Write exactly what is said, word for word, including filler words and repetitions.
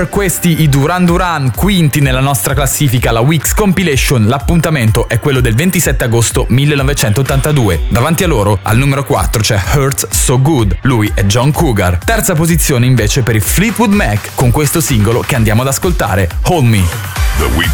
Questi i Duran Duran, quinti nella nostra classifica, la Weeks Compilation. L'appuntamento è quello del ventisette agosto millenovecentottantadue. Davanti a loro, al numero quattro, c'è Hurts So Good. Lui è John Cougar. Terza posizione invece per i Fleetwood Mac con questo singolo che andiamo ad ascoltare, Hold Me. The